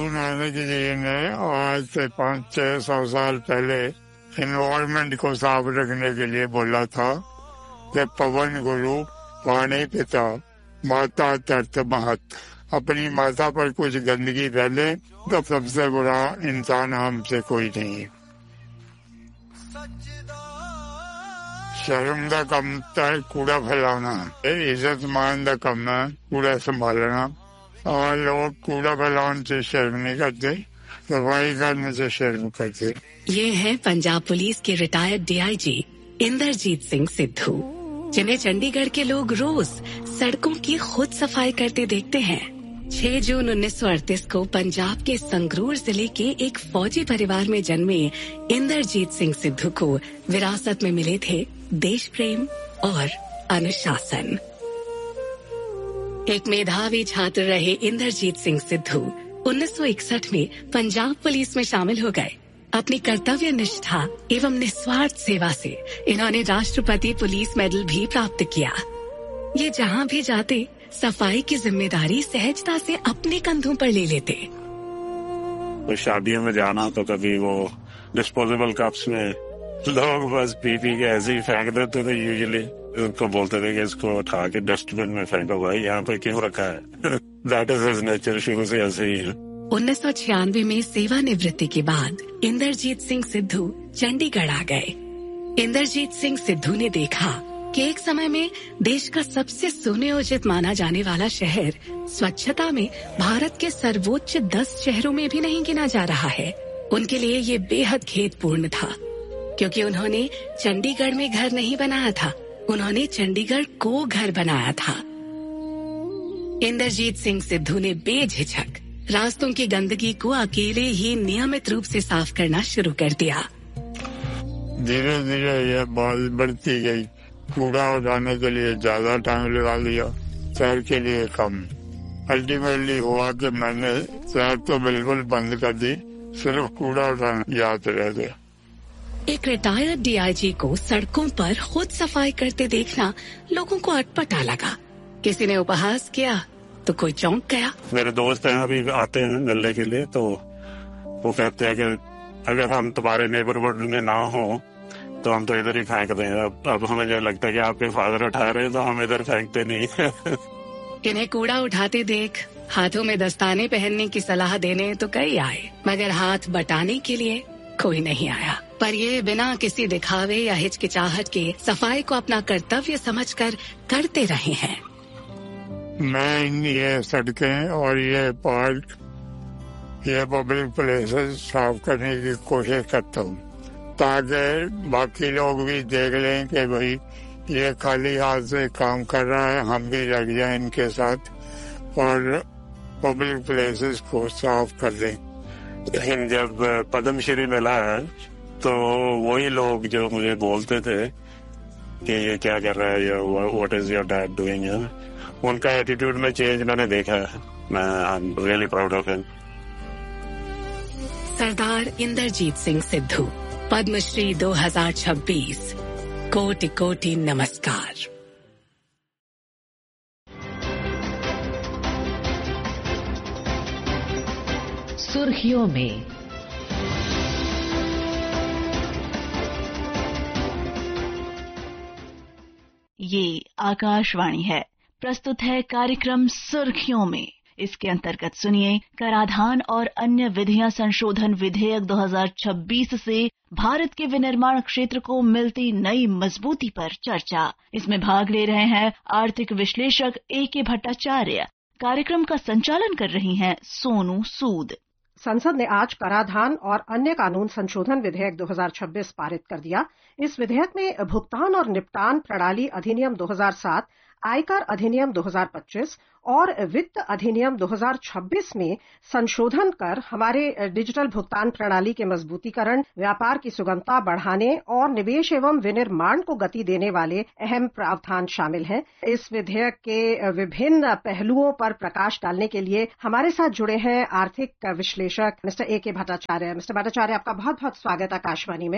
बनाने के लिए ने आज से 500-600 साल पहले एनवायरमेंट को साफ रखने के लिए बोला था कि पवन गुरु पानी पिता माता तर्त महत। अपनी माता पर कुछ गंदगी फैले तो सबसे बुरा इंसान हमसे कोई नहीं। शर्म का कम है कूड़ा फैलाना, इज्जत मान का कम है कूड़ा संभालना। और लोग कूड़ा फैलाने से शर्म नहीं करते, सफाई करने से शर्म करते। ये है पंजाब पुलिस के रिटायर्ड डीआईजी इंदरजीत सिंह सिद्धू, जिन्हें चंडीगढ़ के लोग रोज सड़कों की खुद सफाई करते देखते हैं। 6 जून 1938 को पंजाब के संगरूर जिले के एक फौजी परिवार में जन्मे इंदरजीत सिंह सिद्धू को विरासत में मिले थे देश प्रेम और अनुशासन। एक मेधावी छात्र रहे इंदरजीत सिंह सिद्धू 1961 में पंजाब पुलिस में शामिल हो गए। अपनी कर्तव्य निष्ठा एवं निस्वार्थ सेवा से इन्होंने राष्ट्रपति पुलिस मेडल भी प्राप्त किया। ये जहाँ भी जाते सफाई की जिम्मेदारी सहजता से अपने कंधों पर ले लेते। तो शादियों में जाना तो कभी वो डिस्पोजेबल कप्स में लोग बस पी के ऐसे ही फेंक देते थे। यूजुअली उनको बोलते थे कि इसको उठा के डस्टबिन में फेंको, भाई यहाँ पे क्यों रखा है। दैट इज हिज नेचर, शुरू से ऐसे ही है। 1996 में सेवानिवृत्ति के बाद इंदरजीत सिंह सिद्धू चंडीगढ़ आ गए। इंदरजीत सिंह सिद्धू ने देखा कि एक समय में देश का सबसे सुनियोजित माना जाने वाला शहर स्वच्छता में भारत के सर्वोच्च 10 शहरों में भी नहीं गिना जा रहा है। उनके लिए ये बेहद खेदपूर्ण था, क्योंकि उन्होंने चंडीगढ़ में घर नहीं बनाया था, उन्होंने चंडीगढ़ को घर बनाया था। इंदरजीत सिंह सिद्धू ने बेझिझक रास्तों की गंदगी को अकेले ही नियमित रूप से साफ करना शुरू कर दिया। धीरे धीरे ये बात बढ़ती गई। कूड़ा उठाने के लिए ज्यादा टाइम लगा लिया, सैर के लिए कम। अल्टीमेटली हुआ कि मैंने सैर तो बिल्कुल बंद कर दी, सिर्फ कूड़ा उठाना याद रह गया। एक रिटायर्ड डीआईजी को सड़कों पर खुद सफाई करते देखना लोगों को अटपटा लगा। किसी ने उपहास किया तो कोई चौंक गया। मेरे दोस्त हैं अभी आते हैं मिलने के लिए, तो वो कहते हैं कि अगर हम तुम्हारे नेबरहुड में ना हो तो हम तो इधर ही फेंक दें। अब हमें जो लगता है कि आपके फादर उठा रहे हैं तो हम इधर फेंकते नहीं। इन्हें कूड़ा उठाते देख हाथों में दस्ताने पहनने की सलाह देने तो कई आए, मगर हाथ बटाने के लिए कोई नहीं आया। पर ये बिना किसी दिखावे या हिचकिचाहट के सफाई को अपना कर्तव्य समझकर करते रहे हैं। मैं ये सड़कें और ये पार्क, ये पब्लिक प्लेसेस साफ करने की कोशिश करता हूँ, ताकि बाकी लोग भी देख लें कि भाई ये खाली हाथ से काम कर रहा है, हम भी लग जाए इनके साथ और पब्लिक प्लेसेस को साफ कर दें। लेकिन जब पद्मश्री मिला है तो वही लोग जो मुझे बोलते थे कि ये क्या कर रहा है, या what is your dad doing, उनका एटीट्यूड में चेंज मैंने देखा है। मैं I am really proud of him. सरदार इंदरजीत सिंह सिद्धू, पद्मश्री 2026। कोटि कोटि नमस्कार। सुर्खियों में ये आकाशवाणी है। प्रस्तुत है कार्यक्रम सुर्खियों में। इसके अंतर्गत सुनिए कराधान और अन्य विधियां संशोधन विधेयक 2026 से भारत के विनिर्माण क्षेत्र को मिलती नई मजबूती पर चर्चा। इसमें भाग ले रहे हैं आर्थिक विश्लेषक A.K. भट्टाचार्य। कार्यक्रम का संचालन कर रही हैं सोनू सूद। संसद ने आज कराधान और अन्य कानून संशोधन विधेयक 2026 पारित कर दिया। इस विधेयक में भुगतान और निपटान प्रणाली अधिनियम 2007, आयकर अधिनियम 2025 और वित्त अधिनियम 2026 में संशोधन कर हमारे डिजिटल भुगतान प्रणाली के मजबूतीकरण, व्यापार की सुगमता बढ़ाने और निवेश एवं विनिर्माण को गति देने वाले अहम प्रावधान शामिल हैं। इस विधेयक के विभिन्न पहलुओं पर प्रकाश डालने के लिए हमारे साथ जुड़े हैं आर्थिक विश्लेषक mister A.K. Bhattacharya. Mister Bhattacharya, आपका बहुत बहुत स्वागत आकाशवाणी में।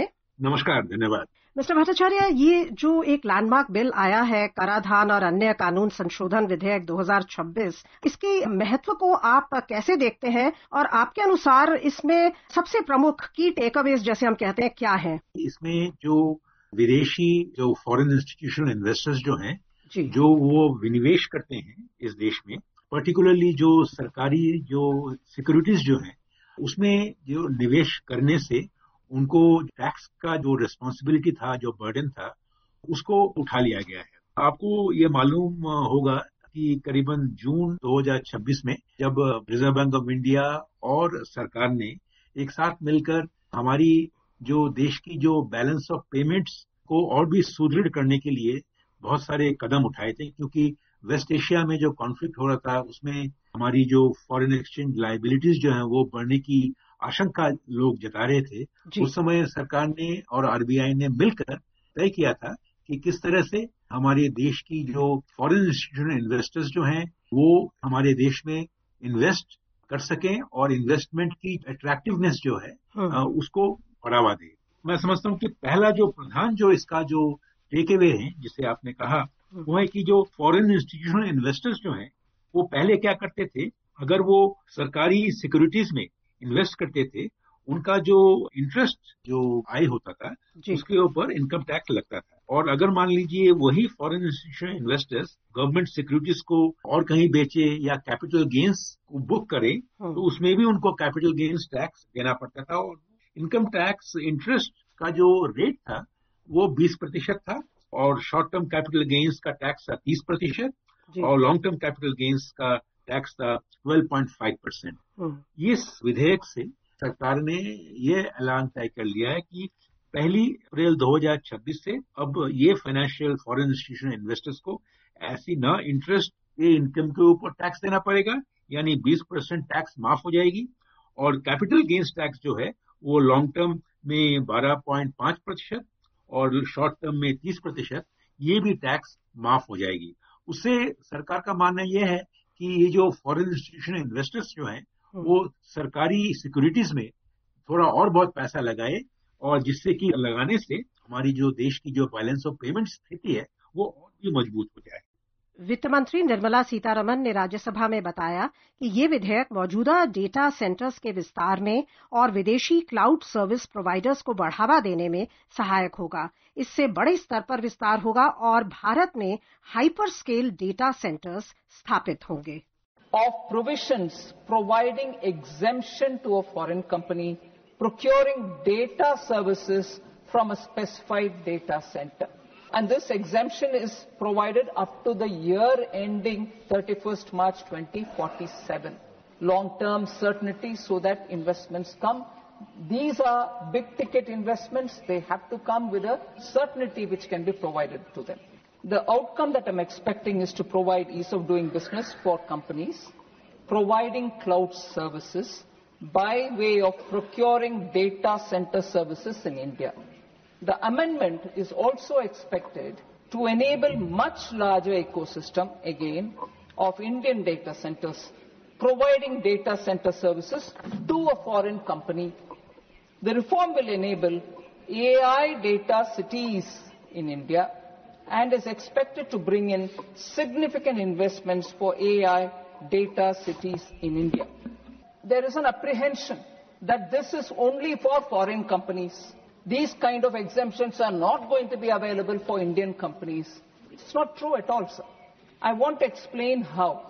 नमस्कार, धन्यवाद। मिस्टर भट्टाचार्य, ये जो एक लैंडमार्क बिल आया है, कराधान और अन्य कानून संशोधन विधेयक 2026, इसके महत्व को आप कैसे देखते हैं और आपके अनुसार इसमें सबसे प्रमुख की टेकअवेज जैसे हम कहते हैं क्या है? इसमें जो विदेशी जो फॉरेन इंस्टीट्यूशनल इन्वेस्टर्स जो हैं, जो वो विनिवेश करते हैं इस देश में, पर्टिकुलरली जो सरकारी जो सिक्योरिटीज जो हैं, उसमें जो निवेश करने से उनको टैक्स का जो रिस्पॉन्सिबिलिटी था, जो बर्डन था, उसको उठा लिया गया है। आपको ये मालूम होगा कि करीबन जून 2026 में जब रिजर्व बैंक ऑफ इंडिया और सरकार ने एक साथ मिलकर हमारी जो देश की जो बैलेंस ऑफ पेमेंट्स को और भी सुदृढ़ करने के लिए बहुत सारे कदम उठाए थे, क्योंकि वेस्ट एशिया में जो कॉन्फ्लिक्ट हो रहा था उसमें हमारी जो फॉरेन एक्सचेंज लायबिलिटीज जो हैं वो बढ़ने की आशंका लोग जता रहे थे। उस समय सरकार ने और आरबीआई ने मिलकर तय किया था कि किस तरह से हमारे देश की जो फॉरेन इंस्टीट्यूशनल इन्वेस्टर्स जो हैं वो हमारे देश में इन्वेस्ट कर सकें और इन्वेस्टमेंट की अट्रैक्टिवनेस जो है उसको बढ़ावा दे। मैं समझता हूँ कि पहला जो प्रधान जो इसका जो टेक अवे है जिसे आपने कहा, वो है कि जो फॉरेन इंस्टीट्यूशनल इन्वेस्टर्स जो हैं वो पहले क्या करते थे, अगर वो सरकारी सिक्योरिटीज में इन्वेस्ट करते थे, उनका जो इंटरेस्ट जो आय होता था उसके ऊपर इनकम टैक्स लगता था। और अगर मान लीजिए वही foreign institutional investors government securities को और कहीं बेचे या कैपिटल गेन्स को बुक करे तो उसमें भी उनको कैपिटल गेन्स टैक्स देना पड़ता था। और इनकम टैक्स इंटरेस्ट का जो रेट था वो 20% था और शॉर्ट टर्म कैपिटल गेन्स का टैक्स था 30% और लॉन्ग टर्म कैपिटल गेन्स का टैक्स था 12.5%। इस विधेयक से सरकार ने ये ऐलान तय कर लिया है कि 1 अप्रैल 2026 से अब ये फाइनेंशियल फॉरेन इंस्टीट्यूशनल इन्वेस्टर्स को ऐसी ना इंटरेस्ट के इनकम के ऊपर टैक्स देना पड़ेगा, यानी 20% टैक्स माफ हो जाएगी, और कैपिटल गेन्स टैक्स जो है वो लॉन्ग टर्म में 12.5% और शॉर्ट टर्म में 30%, ये भी टैक्स माफ हो जाएगी। उससे सरकार का मानना यह है कि ये जो फॉरेन इंस्टीट्यूशनल इन्वेस्टर्स जो हैं वो सरकारी सिक्योरिटीज में थोड़ा और बहुत पैसा लगाए, और जिससे कि लगाने से हमारी जो देश की जो बैलेंस ऑफ पेमेंट स्थिति है वो और भी मजबूत हो जाए। वित्त मंत्री निर्मला सीतारमण ने राज्यसभा में बताया कि ये विधेयक मौजूदा डेटा सेंटर्स के विस्तार में और विदेशी क्लाउड सर्विस प्रोवाइडर्स को बढ़ावा देने में सहायक होगा। इससे बड़े स्तर पर विस्तार होगा और भारत में हाइपर स्केल डेटा सेंटर्स स्थापित होंगे। Of provisions providing exemption to a foreign company procuring data services from a specified data center. And this exemption is provided up to the year ending 31st March 2047. Long-term certainty so that investments come. These are big-ticket investments. They have to come with a certainty which can be provided to them. The outcome that I'm expecting is to provide ease of doing business for companies, providing cloud services by way of procuring data center services in India. The amendment is also expected to enable much larger ecosystem, again, of Indian data centers, providing data center services to a foreign company. The reform will enable AI data cities in India and is expected to bring in significant investments for AI data cities in India. There is an apprehension that this is only for foreign companies. These kind of exemptions are not going to be available for Indian companies. It's not true at all, sir. I want to explain how.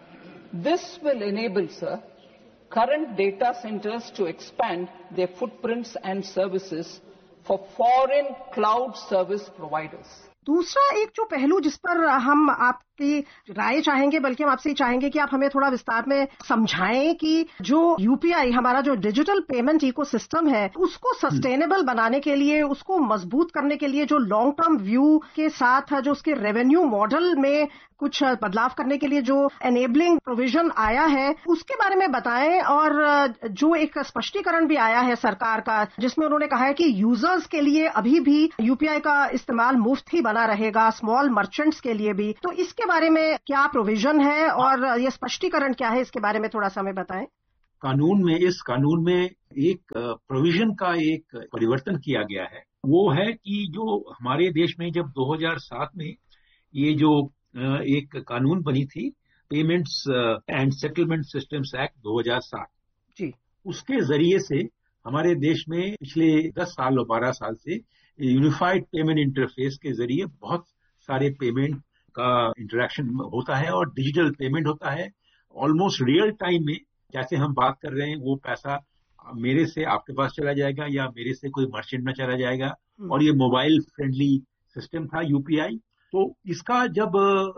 This will enable, sir, current data centers to expand their footprints and services for foreign cloud service providers. दूसरा एक जो पहलू जिस पर हम आपकी राय चाहेंगे, बल्कि हम आपसे चाहेंगे कि आप हमें थोड़ा विस्तार में समझाएं कि जो यूपीआई हमारा जो डिजिटल पेमेंट इकोसिस्टम है उसको सस्टेनेबल बनाने के लिए, उसको मजबूत करने के लिए जो लॉन्ग टर्म व्यू के साथ जो उसके रेवेन्यू मॉडल में कुछ बदलाव करने के लिए जो एनेबलिंग प्रोविजन आया है उसके बारे में बताएं। और जो एक स्पष्टीकरण भी आया है सरकार का जिसमें उन्होंने कहा है कि यूजर्स के लिए अभी भी यूपीआई का इस्तेमाल मुफ्त ही बना रहेगा, स्मॉल मर्चेंट्स के लिए भी। तो इसके बारे में क्या प्रोविजन है और ये स्पष्टीकरण क्या है, इसके बारे में थोड़ा सा हमें बताएं। इस कानून में एक प्रोविजन का एक परिवर्तन किया गया है। वो है कि जो हमारे देश में जब 2007 में ये जो एक कानून बनी थी, payments and settlement systems act 2007 जी, उसके जरिए से हमारे देश में पिछले 10 साल और 12 साल से यूनिफाइड पेमेंट इंटरफेस के जरिए बहुत सारे पेमेंट का इंटरेक्शन होता है और डिजिटल पेमेंट होता है। ऑलमोस्ट रियल टाइम में जैसे हम बात कर रहे हैं वो पैसा मेरे से आपके पास चला जाएगा या मेरे से कोई मर्चेंट में चला जाएगा, और ये मोबाइल फ्रेंडली सिस्टम था यूपीआई। तो इसका जब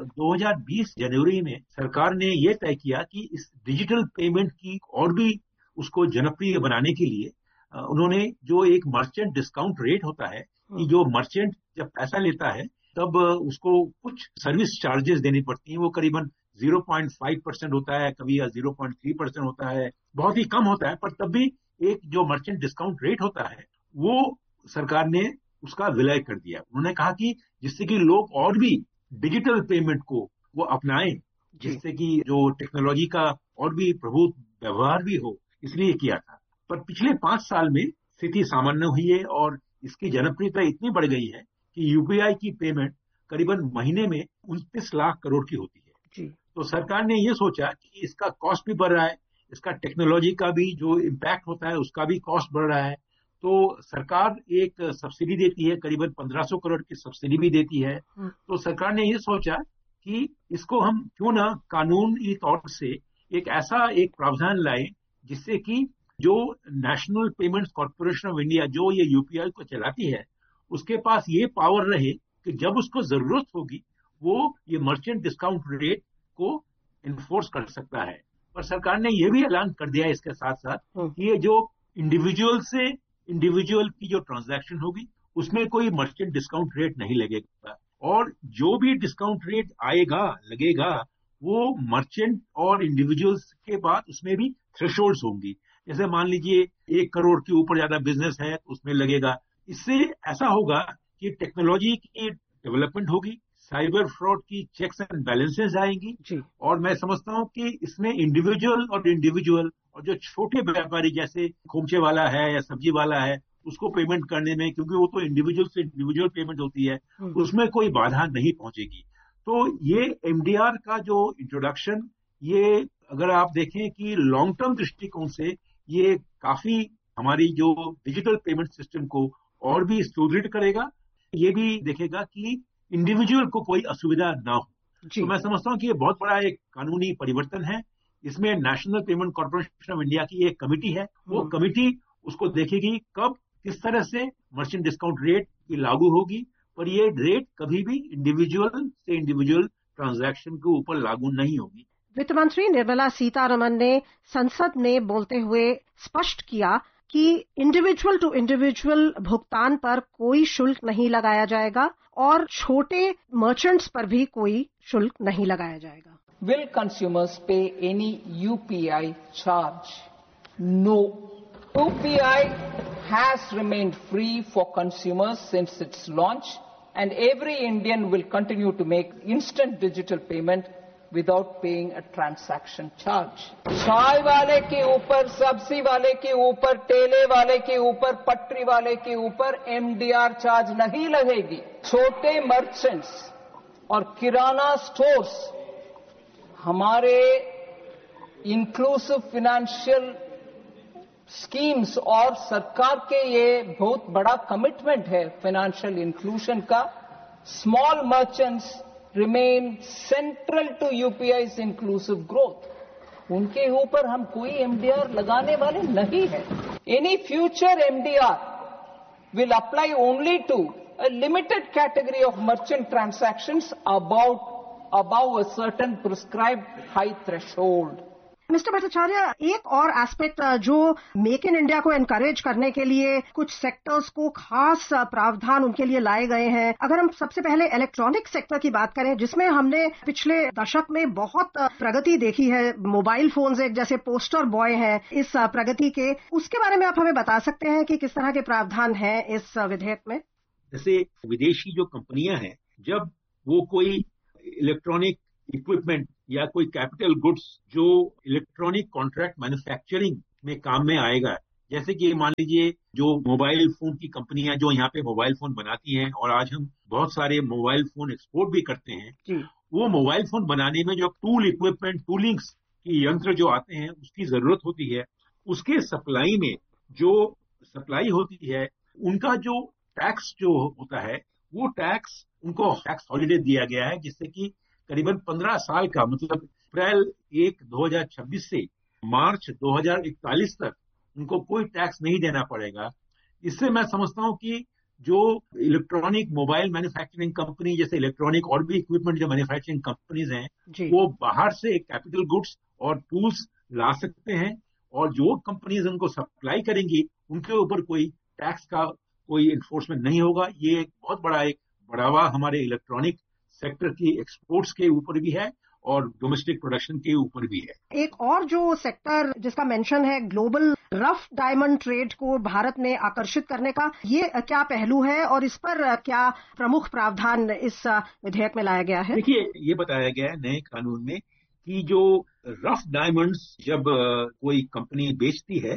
2020 जनवरी में सरकार ने ये तय किया कि इस डिजिटल पेमेंट की और भी उसको जनप्रिय बनाने के लिए उन्होंने जो एक मर्चेंट डिस्काउंट रेट होता है कि जो मर्चेंट जब पैसा लेता है तब उसको कुछ सर्विस चार्जेस देनी पड़ती हैं, वो करीबन 0.5% होता है, कभी 0.3% होता है, बहुत ही कम होता है, पर तब भी एक जो मर्चेंट डिस्काउंट रेट होता है वो सरकार ने उसका विलय कर दिया। उन्होंने कहा कि जिससे कि लोग और भी डिजिटल पेमेंट को वो अपनाएं, जिससे कि जो टेक्नोलॉजी का और भी प्रभुत्व व्यवहार भी हो, इसलिए किया था। पर पिछले 5 साल में स्थिति सामान्य हुई है और इसकी जनप्रियता इतनी बढ़ गई है कि यूपीआई की पेमेंट करीबन महीने में 29 लाख करोड़ की होती है जी। तो सरकार ने ये सोचा कि इसका कॉस्ट भी बढ़ रहा है, इसका टेक्नोलॉजी का भी जो इम्पैक्ट होता है उसका भी कॉस्ट बढ़ रहा है, तो सरकार एक सब्सिडी देती है, करीबन 1500 करोड़ की सब्सिडी भी देती है। तो सरकार ने ये सोचा कि इसको हम क्यों ना कानूनी तौर से एक ऐसा एक प्रावधान लाए जिससे कि जो national payments corporation of India जो ये यूपीआई को चलाती है उसके पास ये पावर रहे कि जब उसको जरूरत होगी वो ये मर्चेंट डिस्काउंट रेट को इन्फोर्स कर सकता है। पर सरकार ने ये भी ऐलान कर दिया इसके साथ साथ कि ये जो इंडिविजुअल से इंडिविजुअल की जो ट्रांजैक्शन होगी उसमें कोई मर्चेंट डिस्काउंट रेट नहीं लगेगा, और जो भी डिस्काउंट रेट आएगा लगेगा वो मर्चेंट और इंडिविजुअल्स के बाद उसमें भी थ्रेशोल्ड्स होंगी। जैसे मान लीजिए 1 करोड़ के ऊपर ज्यादा बिजनेस है तो उसमें लगेगा। इससे ऐसा होगा कि टेक्नोलॉजी की डेवलपमेंट होगी, साइबर फ्रॉड की चेक्स एंड बैलेंसेस आएंगी जी। और मैं समझता हूं कि इसमें इंडिविजुअल और जो छोटे व्यापारी जैसे खोमचे वाला है या सब्जी वाला है उसको पेमेंट करने में, क्योंकि वो तो इंडिविजुअल से इंडिविजुअल पेमेंट होती है, उसमें कोई बाधा नहीं पहुंचेगी। तो ये एमडीआर का जो इंट्रोडक्शन, ये अगर आप देखें कि लॉन्ग टर्म दृष्टिकोण से ये काफी हमारी जो डिजिटल पेमेंट सिस्टम को और भी सुदृढ़ करेगा, ये भी देखेगा कि इंडिविजुअल को कोई असुविधा ना हो। तो मैं समझता हूँ कि ये बहुत बड़ा एक कानूनी परिवर्तन है। इसमें national payment corporation of India की एक कमेटी है, वो कमेटी उसको देखेगी कब किस तरह से मर्चेंट डिस्काउंट रेट की लागू होगी, पर ये रेट कभी भी इंडिविजुअल से इंडिविजुअल ट्रांजैक्शन के ऊपर लागू नहीं होगी। वित्त मंत्री निर्मला सीतारमण ने संसद में बोलते हुए स्पष्ट किया कि इंडिविजुअल टू इंडिविजुअल भुगतान पर कोई शुल्क नहीं लगाया जाएगा और छोटे मर्चेंट्स पर भी कोई शुल्क नहीं लगाया जाएगा। Will consumers pay any UPI charge? No. UPI has remained free for consumers since its launch, and every Indian will continue to make instant digital payment without paying a transaction charge. चाय वाले के ऊपर, सब्जी वाले के ऊपर, ठेले वाले के ऊपर, पटरी वाले के ऊपर एमडीआर चार्ज नहीं लगेगी। छोटे मर्चेंट्स और किराना स्टोर्स हमारे इंक्लूसिव फाइनेंशियल स्कीम्स और सरकार के ये बहुत बड़ा कमिटमेंट है फाइनेंशियल इंक्लूजन का। Small merchants remain central to UPI's inclusive growth. उनके ऊपर हम कोई एमडीआर लगाने वाले नहीं है। Any future MDR will apply only to a limited category of merchant transactions above a certain prescribed high threshold. Mister Bhattacharya, एक और एस्पेक्ट जो मेक इन इंडिया को एनकरेज करने के लिए कुछ सेक्टर्स को खास प्रावधान उनके लिए लाए गए हैं। अगर हम सबसे पहले इलेक्ट्रॉनिक सेक्टर की बात करें, जिसमें हमने पिछले दशक में बहुत प्रगति देखी है, मोबाइल फोन्स एक जैसे पोस्टर बॉय हैं इस प्रगति के, उसके बारे में आप हमें बता सकते हैं कि किस तरह के प्रावधान हैं इस विधेयक में? जैसे विदेशी जो कंपनियां हैं, जब वो कोई इलेक्ट्रॉनिक इक्विपमेंट या कोई कैपिटल गुड्स जो इलेक्ट्रॉनिक कॉन्ट्रैक्ट मैन्युफैक्चरिंग में काम में आएगा, जैसे कि मान लीजिए जो मोबाइल फोन की कंपनियां जो यहाँ पे मोबाइल फोन बनाती हैं और आज हम बहुत सारे मोबाइल फोन एक्सपोर्ट भी करते हैं, वो मोबाइल फोन बनाने में जो टूल इक्विपमेंट टूलिंग्स की यंत्र जो आते हैं उसकी जरूरत होती है, उसके सप्लाई में जो सप्लाई होती है उनका जो टैक्स जो होता है वो टैक्स उनको टैक्स हॉलिडे दिया गया है, जिससे कि करीबन 15 साल का मतलब अप्रैल 1, 2026 से मार्च 2041 तक उनको कोई टैक्स नहीं देना पड़ेगा। इससे मैं समझता हूं कि जो इलेक्ट्रॉनिक मोबाइल मैन्युफैक्चरिंग कंपनी जैसे इलेक्ट्रॉनिक और भी इक्विपमेंट जो मैन्युफैक्चरिंग कंपनीज हैं वो बाहर से कैपिटल गुड्स और टूल्स ला सकते हैं और जो कंपनीज उनको सप्लाई करेंगी उनके ऊपर कोई टैक्स का कोई इन्फोर्समेंट नहीं होगा। ये एक बहुत बड़ा एक बढ़ावा हमारे इलेक्ट्रॉनिक सेक्टर की एक्सपोर्ट्स के ऊपर भी है और डोमेस्टिक प्रोडक्शन के ऊपर भी है। एक और जो सेक्टर जिसका मेंशन है ग्लोबल रफ डायमंड ट्रेड को भारत में आकर्षित करने का, ये क्या पहलू है और इस पर क्या प्रमुख प्रावधान इस विधेयक में लाया गया है? देखिए, ये बताया गया है नए कानून में कि जो रफ डायमंड्स जब कोई कंपनी बेचती है,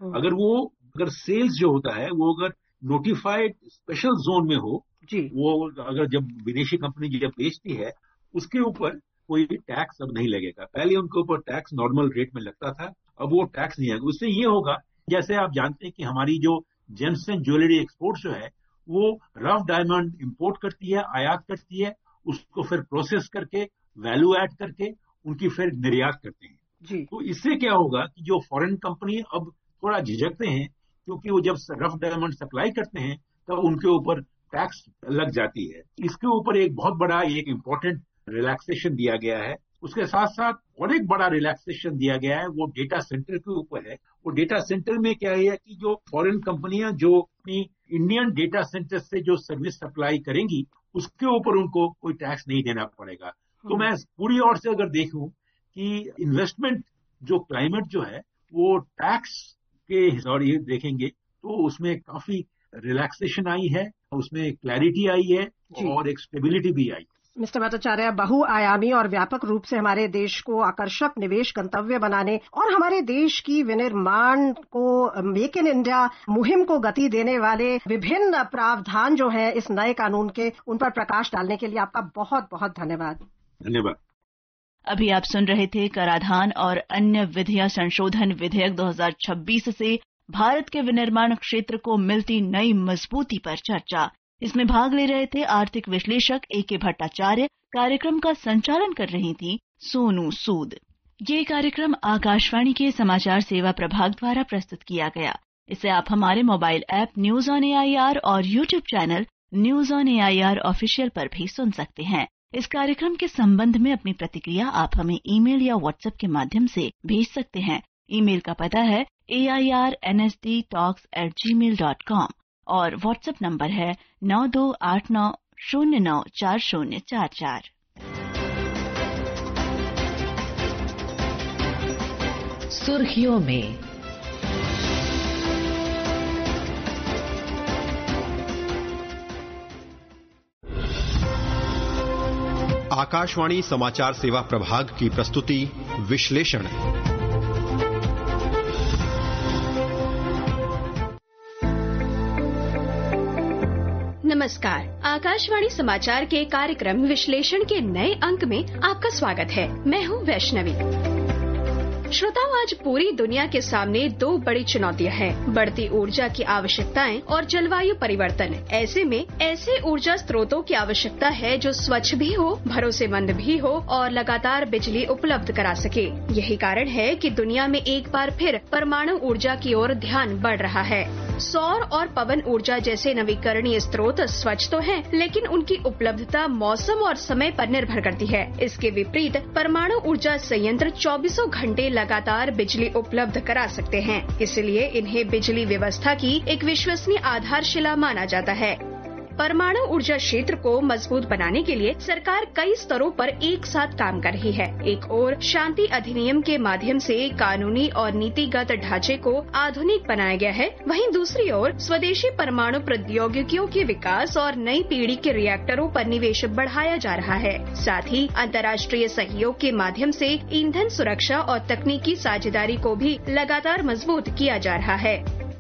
अगर सेल्स जो होता है वो अगर नोटिफाइड स्पेशल जोन में हो, वो अगर जब विदेशी कंपनी जब बेचती है उसके ऊपर कोई टैक्स अब नहीं लगेगा। पहले उनके ऊपर टैक्स नॉर्मल रेट में लगता था, अब वो टैक्स नहीं आएगा। उससे ये होगा, जैसे आप जानते हैं कि हमारी जो जेम्स एंड ज्वेलरी एक्सपोर्ट जो है वो रफ डायमंड इंपोर्ट करती है, आयात करती है, उसको फिर प्रोसेस करके वैल्यू ऐड करके उनकी फिर निर्यात करते हैं। तो इससे क्या होगा कि जो फॉरेन कंपनी अब थोड़ा झिझकते हैं, क्योंकि वो जब रफ डायमंड सप्लाई करते हैं तब उनके ऊपर टैक्स लग जाती है। इसके ऊपर एक बहुत बड़ा एक इम्पोर्टेंट रिलैक्सेशन दिया गया है। उसके साथ साथ और एक बड़ा रिलैक्सेशन दिया गया है, वो डेटा सेंटर के ऊपर है। वो डेटा सेंटर में क्या है कि जो फॉरेन कंपनियां जो अपनी इंडियन डेटा सेंटर से जो सर्विस सप्लाई करेंगी उसके ऊपर उनको कोई टैक्स नहीं देना पड़ेगा। तो मैं पूरी ओर से अगर देखूं कि इन्वेस्टमेंट जो क्लाइमेट जो है वो टैक्स के हिसाब से देखेंगे तो उसमें काफी रिलैक्सेशन आई है, उसमें क्लैरिटी आई है और एक स्टेबिलिटी भी आई। मिस्टर भट्टाचार्य, बहुआयामी और व्यापक रूप से हमारे देश को आकर्षक निवेश गंतव्य बनाने और हमारे देश की विनिर्माण को, मेक इन इंडिया मुहिम को गति देने वाले विभिन्न प्रावधान जो है इस नए कानून के, उन पर प्रकाश डालने के लिए आपका बहुत बहुत धन्यवाद। धन्यवाद। अभी आप सुन रहे थे कराधान और अन्य विधियां संशोधन विधेयक 2026 से भारत के विनिर्माण क्षेत्र को मिलती नई मजबूती पर चर्चा। इसमें भाग ले रहे थे आर्थिक विश्लेषक A.K. भट्टाचार्य। कार्यक्रम का संचालन कर रही थी सोनू सूद। ये कार्यक्रम आकाशवाणी के समाचार सेवा प्रभाग द्वारा प्रस्तुत किया गया। इसे आप हमारे mobile app news on AIR और YouTube channel news on AIR official पर भी सुन सकते हैं। इस कार्यक्रम के संबंध में अपनी प्रतिक्रिया आप हमें ईमेल या व्हाट्सएप के माध्यम से भेज सकते हैं। ईमेल का पता है airnsdtalks@gmail.com और व्हाट्सएप नंबर है 9289094044। सुर्खियों में आकाशवाणी समाचार सेवा प्रभाग की प्रस्तुति विश्लेषण। नमस्कार, आकाशवाणी समाचार के कार्यक्रम विश्लेषण के नए अंक में आपका स्वागत है। मैं हूं वैष्णवी। श्रोताओं, आज पूरी दुनिया के सामने दो बड़ी चुनौतियां हैं, बढ़ती ऊर्जा की आवश्यकताएं और जलवायु परिवर्तन। ऐसे में ऐसे ऊर्जा स्रोतों की आवश्यकता है जो स्वच्छ भी हो, भरोसेमंद भी हो और लगातार बिजली उपलब्ध करा सके। यही कारण है कि दुनिया में एक बार फिर परमाणु ऊर्जा की ओर ध्यान बढ़ रहा है। सौर और पवन ऊर्जा जैसे नवीकरणीय स्रोत स्वच्छ तो हैं, लेकिन उनकी उपलब्धता मौसम और समय पर निर्भर करती है। इसके विपरीत परमाणु ऊर्जा संयंत्र 24 घंटे लगातार बिजली उपलब्ध करा सकते हैं। इसलिए इन्हें बिजली व्यवस्था की एक विश्वसनीय आधारशिला माना जाता है। परमाणु ऊर्जा क्षेत्र को मजबूत बनाने के लिए सरकार कई स्तरों पर एक साथ काम कर रही है। एक ओर शांति अधिनियम के माध्यम से कानूनी और नीतिगत ढांचे को आधुनिक बनाया गया है, वहीं दूसरी ओर स्वदेशी परमाणु प्रौद्योगिकियों के विकास और नई पीढ़ी के रिएक्टरों पर निवेश बढ़ाया जा रहा है। साथ ही अंतर्राष्ट्रीय सहयोग के माध्यम से ईंधन सुरक्षा और तकनीकी साझेदारी को भी लगातार मजबूत किया जा रहा है।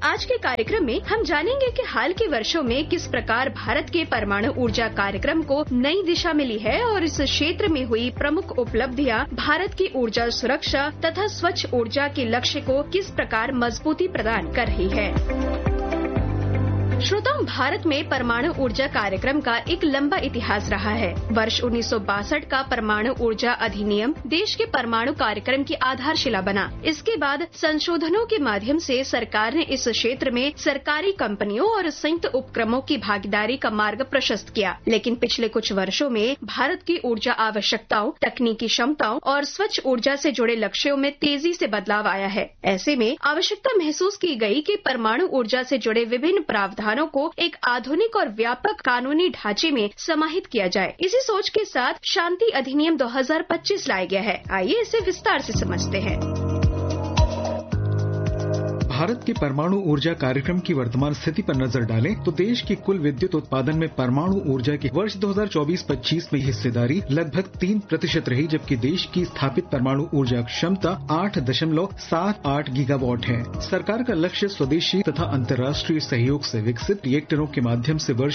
आज के कार्यक्रम में हम जानेंगे कि हाल के वर्षों में किस प्रकार भारत के परमाणु ऊर्जा कार्यक्रम को नई दिशा मिली है और इस क्षेत्र में हुई प्रमुख उपलब्धियां भारत की ऊर्जा सुरक्षा तथा स्वच्छ ऊर्जा के लक्ष्य को किस प्रकार मजबूती प्रदान कर रही है। श्रोताओं, भारत में परमाणु ऊर्जा कार्यक्रम का एक लंबा इतिहास रहा है। वर्ष 1962 का परमाणु ऊर्जा अधिनियम देश के परमाणु कार्यक्रम की आधारशिला बना। इसके बाद संशोधनों के माध्यम से सरकार ने इस क्षेत्र में सरकारी कंपनियों और संयुक्त उपक्रमों की भागीदारी का मार्ग प्रशस्त किया। लेकिन पिछले कुछ वर्षों में भारत की ऊर्जा आवश्यकताओं, तकनीकी क्षमताओं और स्वच्छ ऊर्जा से जुड़े लक्ष्यों में तेजी से बदलाव आया है। ऐसे में आवश्यकता महसूस की गई कि परमाणु ऊर्जा से जुड़े विभिन्न प्रावधानों को एक आधुनिक और व्यापक कानूनी ढांचे में समाहित किया जाए। इसी सोच के साथ शांति अधिनियम 2025 लाया गया है। आइए इसे विस्तार से समझते हैं। भारत के परमाणु ऊर्जा कार्यक्रम की वर्तमान स्थिति पर नजर डालें तो देश की कुल विद्युत उत्पादन में परमाणु ऊर्जा की वर्ष 2024-25 में हिस्सेदारी लगभग 3% रही, जबकि देश की स्थापित परमाणु ऊर्जा क्षमता 8.78 गीगावाट है। सरकार का लक्ष्य स्वदेशी तथा अंतर्राष्ट्रीय सहयोग से विकसित रिएक्टरों के माध्यम से वर्ष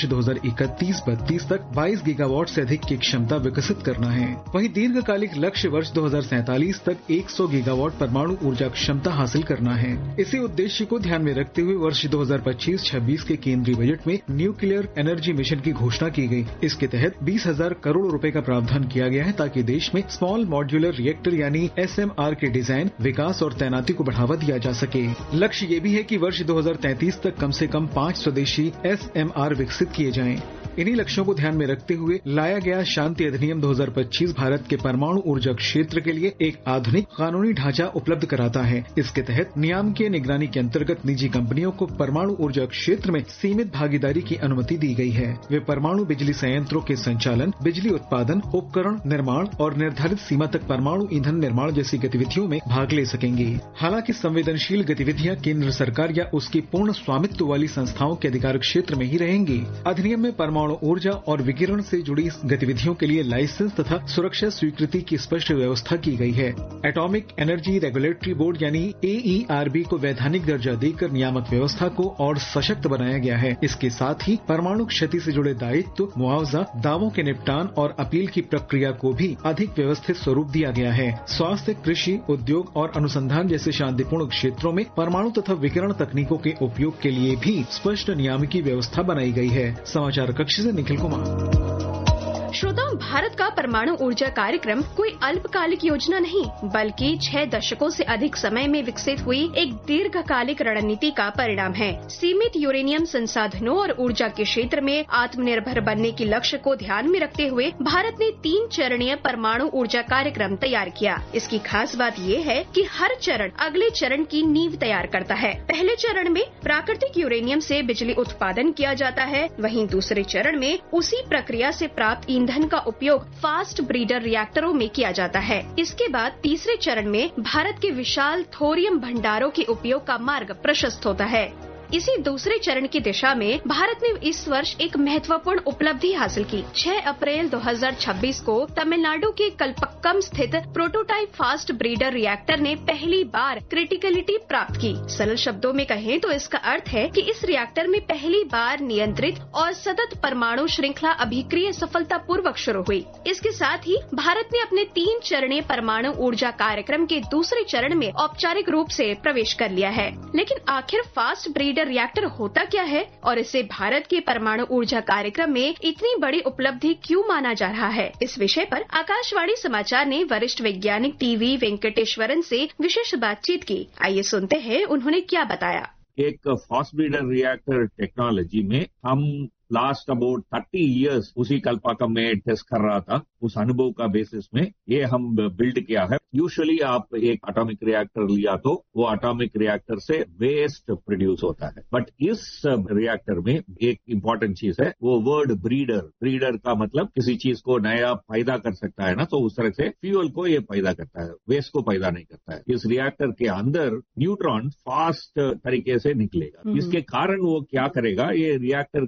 2031-32 तक 22 गीगावाट से अधिक की क्षमता विकसित करना है। वहीं दीर्घकालिक लक्ष्य वर्ष 2047 तक 100 गीगावाट परमाणु ऊर्जा क्षमता हासिल करना है। इसी उद्देश्य को ध्यान में रखते हुए वर्ष 2025-26 के केंद्रीय बजट में न्यूक्लियर एनर्जी मिशन की घोषणा की गई। इसके तहत 20,000 करोड़ रुपए का प्रावधान किया गया है ताकि देश में स्मॉल मॉड्यूलर रिएक्टर यानी SMR के डिजाइन, विकास और तैनाती को बढ़ावा दिया जा सके। लक्ष्य ये भी है कि वर्ष 2033 तक कम से कम 5 स्वदेशी SMR विकसित किए जाएं। इन्हीं लक्ष्यों को ध्यान में रखते हुए लाया गया शांति अधिनियम 2025 भारत के परमाणु ऊर्जा क्षेत्र के लिए एक आधुनिक कानूनी ढांचा उपलब्ध कराता है। इसके तहत नियामकीय निगरानी के अंतर्गत निजी कंपनियों को परमाणु ऊर्जा क्षेत्र में सीमित भागीदारी की अनुमति दी गई है। वे परमाणु बिजली संयंत्रों के संचालन, बिजली उत्पादन, उपकरण निर्माण और निर्धारित सीमा तक परमाणु ईंधन निर्माण जैसी गतिविधियों में भाग ले सकेंगे। हालांकि संवेदनशील गतिविधियां केंद्र सरकार या उसकी पूर्ण स्वामित्व वाली संस्थाओं के अधिकार क्षेत्र में ही रहेंगी। अधिनियम में परमाणु ऊर्जा और विकिरण से जुड़ी गतिविधियों के लिए लाइसेंस तथा सुरक्षा स्वीकृति की स्पष्ट व्यवस्था की गई है। एटॉमिक एनर्जी रेगुलेटरी बोर्ड यानी AERB को वैधानिक दर्जा देकर नियामक व्यवस्था को और सशक्त बनाया गया है। इसके साथ ही परमाणु क्षति से जुड़े दायित्व, मुआवजा, दावों के निपटान और अपील की प्रक्रिया को भी अधिक व्यवस्थित स्वरूप दिया गया है। स्वास्थ्य, कृषि, उद्योग और अनुसंधान जैसे शांतिपूर्ण क्षेत्रों में परमाणु तथा विकिरण तकनीकों के उपयोग के लिए भी स्पष्ट नियामकी व्यवस्था बनाई गई है। समाचार कक्ष से निखिल कुमार। श्रोताओं, भारत का परमाणु ऊर्जा कार्यक्रम कोई अल्पकालिक योजना नहीं बल्कि 6 दशकों से अधिक समय में विकसित हुई एक दीर्घकालिक रणनीति का परिणाम है। सीमित यूरेनियम संसाधनों और ऊर्जा के क्षेत्र में आत्मनिर्भर बनने के लक्ष्य को ध्यान में रखते हुए भारत ने 3 चरणीय परमाणु ऊर्जा कार्यक्रम तैयार किया। इसकी खास बात ये है कि हर चरण अगले चरण की नींव तैयार करता है। पहले चरण में प्राकृतिक यूरेनियम से बिजली उत्पादन किया जाता है, वहीं दूसरे चरण में उसी प्रक्रिया से प्राप्त ईंधन का उपयोग फास्ट ब्रीडर रिएक्टरों में किया जाता है। इसके बाद तीसरे चरण में भारत के विशाल थोरियम भंडारों के उपयोग का मार्ग प्रशस्त होता है। इसी दूसरे चरण की दिशा में भारत ने इस वर्ष एक महत्वपूर्ण उपलब्धि हासिल की। 6 अप्रैल 2026 को तमिलनाडु के कल्पक्कम स्थित प्रोटोटाइप फास्ट ब्रीडर रिएक्टर ने पहली बार क्रिटिकलिटी प्राप्त की। सरल शब्दों में कहें तो इसका अर्थ है कि इस रिएक्टर में पहली बार नियंत्रित और सतत परमाणु श्रृंखला अभिक्रिया सफलतापूर्वक शुरू हुई। इसके साथ ही भारत ने अपने 3 चरणीय परमाणु ऊर्जा कार्यक्रम के दूसरे चरण में औपचारिक रूप से प्रवेश कर लिया है। लेकिन आखिर फास्ट ब्रीडर रिएक्टर होता क्या है और इसे भारत के परमाणु ऊर्जा कार्यक्रम में इतनी बड़ी उपलब्धि क्यों माना जा रहा है? इस विषय पर आकाशवाणी समाचार ने वरिष्ठ वैज्ञानिक TV वेंकटेश्वरन से विशेष बातचीत की। आइए सुनते हैं उन्होंने क्या बताया। एक फास्ट ब्रीडर रिएक्टर टेक्नोलॉजी में हम लास्ट अबाउट 30 इयर्स उसी कल्पाकम में टेस्ट कर रहा था। उस अनुभव का बेसिस में ये हम बिल्ड किया है। यूजुअली आप एक एटॉमिक रिएक्टर लिया तो वो एटॉमिक रिएक्टर से वेस्ट प्रोड्यूस होता है, बट इस रिएक्टर में एक इम्पॉर्टेंट चीज है, वो वर्ड ब्रीडर। ब्रीडर का मतलब किसी चीज को नया पैदा कर सकता है ना, तो उस तरह से फ्यूल को ये पैदा करता है, वेस्ट को पैदा नहीं करता है। इस रिएक्टर के अंदर न्यूट्रॉन फास्ट तरीके से निकलेगा। इसके कारण वो क्या करेगा, ये रिएक्टर के बाद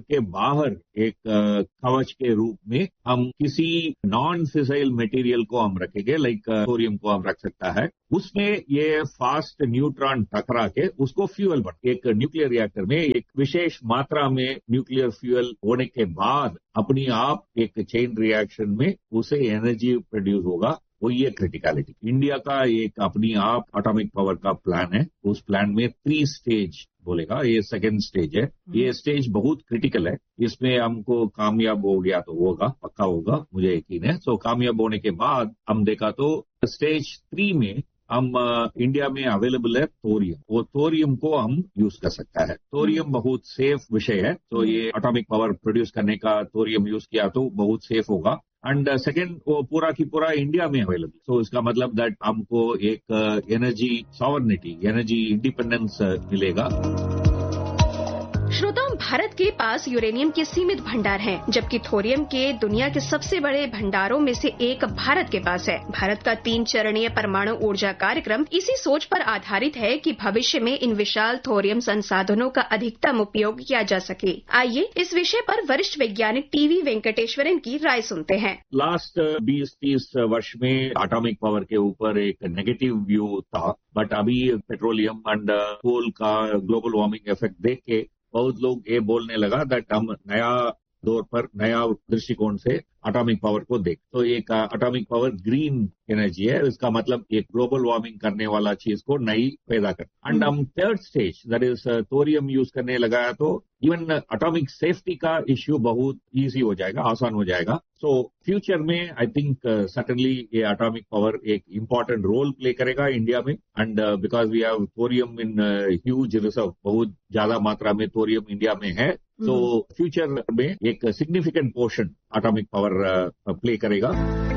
बाहर एक कवच के रूप में हम किसी नॉन फिसाइल मटेरियल को हम रखेंगे, लाइक थोरियम को हम रख सकता है। उसमें ये फास्ट न्यूट्रॉन टकरा के उसको फ्यूल बन, एक न्यूक्लियर रिएक्टर में एक विशेष मात्रा में न्यूक्लियर फ्यूल होने के बाद अपनी आप एक चेन रिएक्शन में उसे एनर्जी प्रोड्यूस होगा। वो ये क्रिटिकलिटी इंडिया का एक अपनी आप एटॉमिक पावर का प्लान है। उस प्लान में 3 स्टेज बोलेगा, ये सेकेंड स्टेज है। ये स्टेज बहुत क्रिटिकल है। इसमें हमको कामयाब हो गया तो होगा, पक्का होगा, मुझे यकीन है। सो कामयाब होने के बाद हम देखा तो स्टेज 3 में हम इंडिया में अवेलेबल है थोरियम। वो थोरियम को हम यूज कर सकता है। थोरियम बहुत सेफ विषय है, तो ये एटॉमिक पावर प्रोड्यूस करने का थोरियम यूज किया तो बहुत सेफ होगा। एंड सेकेंड, वो पूरा की पूरा इंडिया में अवेलेबल। तो इसका मतलब दैट हमको एक एनर्जी सॉवरेनिटी, एनर्जी इंडिपेंडेंस मिलेगा। श्रोताओं, भारत के पास यूरेनियम के सीमित भंडार हैं, जबकि थोरियम के दुनिया के सबसे बड़े भंडारों में से एक भारत के पास है। भारत का 3 चरणीय परमाणु ऊर्जा कार्यक्रम इसी सोच पर आधारित है कि भविष्य में इन विशाल थोरियम संसाधनों का अधिकतम उपयोग किया जा सके। आइए इस विषय पर वरिष्ठ वैज्ञानिक टीवी वेंकटेश्वरन की राय सुनते हैं। लास्ट 20-30 वर्ष में एटॉमिक पावर के ऊपर एक नेगेटिव व्यू था, बट अभी पेट्रोलियम एंड कोल का ग्लोबल वार्मिंग इफेक्ट देख के बहुत लोग ये बोलने लगा दैट हम नया दौर पर नया दृष्टिकोण से एटॉमिक पावर को देख। तो एक एटॉमिक पावर ग्रीन एनर्जी है। इसका मतलब एक ग्लोबल वार्मिंग करने वाला चीज को नई पैदा कर। एंड हम third stage that is thorium use करने लगाया तो इवन एटॉमिक सेफ्टी का इश्यू बहुत इजी हो जाएगा, आसान हो जाएगा। सो फ्यूचर में आई थिंक सर्टनली ये एटॉमिक पावर एक इम्पॉर्टेंट रोल प्ले करेगा इंडिया में। And because we have thorium in huge reserve, बहुत ज्यादा मात्रा में थोरियम इंडिया में है। तो फ्यूचर में एक significant portion atomic power play करेगा।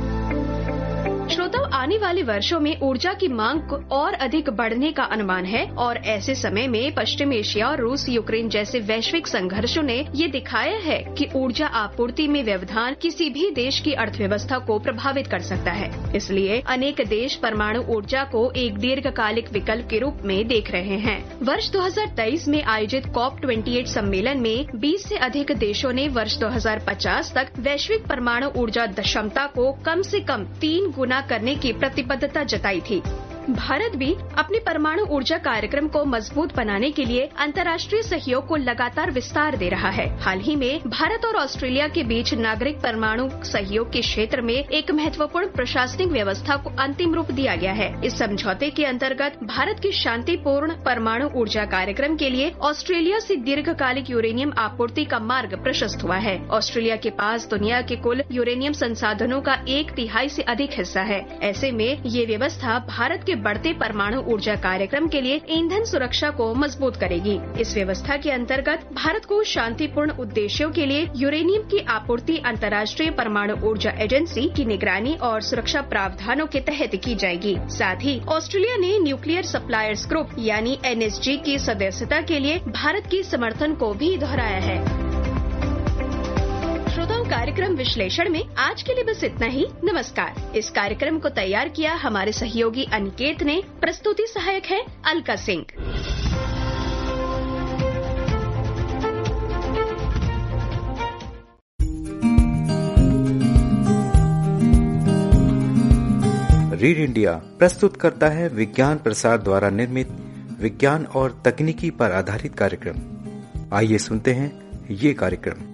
श्रोताओं, आने वाले वर्षों में ऊर्जा की मांग को और अधिक बढ़ने का अनुमान है और ऐसे समय में पश्चिम एशिया और रूस यूक्रेन जैसे वैश्विक संघर्षों ने ये दिखाया है कि ऊर्जा आपूर्ति में व्यवधान किसी भी देश की अर्थव्यवस्था को प्रभावित कर सकता है। इसलिए अनेक देश परमाणु ऊर्जा को एक दीर्घकालिक विकल्प के रूप में देख रहे हैं। वर्ष 2023 में आयोजित COP28 सम्मेलन में 20 से अधिक देशों ने वर्ष 2050 तक वैश्विक परमाणु ऊर्जा क्षमता को कम से कम 3 गुना करने की प्रतिबद्धता जताई थी। भारत भी अपने परमाणु ऊर्जा कार्यक्रम को मजबूत बनाने के लिए अंतर्राष्ट्रीय सहयोग को लगातार विस्तार दे रहा है। हाल ही में भारत और ऑस्ट्रेलिया के बीच नागरिक परमाणु सहयोग के क्षेत्र में एक महत्वपूर्ण प्रशासनिक व्यवस्था को अंतिम रूप दिया गया है। इस समझौते के अंतर्गत भारत के शांतिपूर्ण परमाणु ऊर्जा कार्यक्रम के लिए ऑस्ट्रेलिया से दीर्घकालिक यूरेनियम आपूर्ति का मार्ग प्रशस्त हुआ है। ऑस्ट्रेलिया के पास दुनिया के कुल यूरेनियम संसाधनों का 1/3 से अधिक हिस्सा है। ऐसे में ये व्यवस्था भारत बढ़ते परमाणु ऊर्जा कार्यक्रम के लिए ईंधन सुरक्षा को मजबूत करेगी। इस व्यवस्था के अंतर्गत भारत को शांतिपूर्ण उद्देश्यों के लिए यूरेनियम की आपूर्ति अंतर्राष्ट्रीय परमाणु ऊर्जा एजेंसी की निगरानी और सुरक्षा प्रावधानों के तहत की जाएगी। साथ ही ऑस्ट्रेलिया ने न्यूक्लियर सप्लायर्स ग्रुप यानी NSG की सदस्यता के लिए भारत के समर्थन को भी दोहराया है। श्रोताओं, कार्यक्रम विश्लेषण में आज के लिए बस इतना ही। नमस्कार। इस कार्यक्रम को तैयार किया हमारे सहयोगी अनिकेत ने। प्रस्तुति सहायक है अलका सिंह। रीड इंडिया प्रस्तुत करता है विज्ञान प्रसार द्वारा निर्मित विज्ञान और तकनीकी पर आधारित कार्यक्रम। आइए सुनते हैं ये कार्यक्रम।